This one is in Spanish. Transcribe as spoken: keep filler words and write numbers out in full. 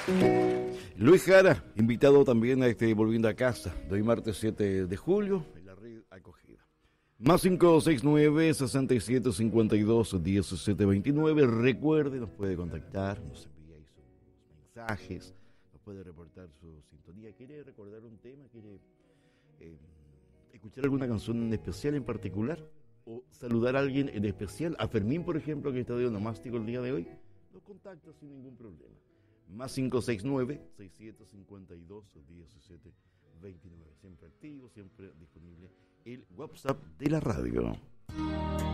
Luis Jara, invitado también a este Volviendo a Casa, de hoy martes siete de julio, en la red acogida. Más cinco seis nueve, seis siete cinco dos, uno siete dos nueve. Recuerde, nos puede contactar, nos envía ahí sus mensajes, nos puede reportar su sintonía. ¿Quiere recordar un tema? ¿Quiere eh, escuchar alguna canción en especial en particular? ¿O saludar a alguien en especial? A Fermín, por ejemplo, que está de onomástico el día de hoy. Nos contacta sin ningún problema. Más cinco seis nueve, seis siete cinco dos, uno siete dos nueve. Siempre activo, siempre disponible el WhatsApp de la radio.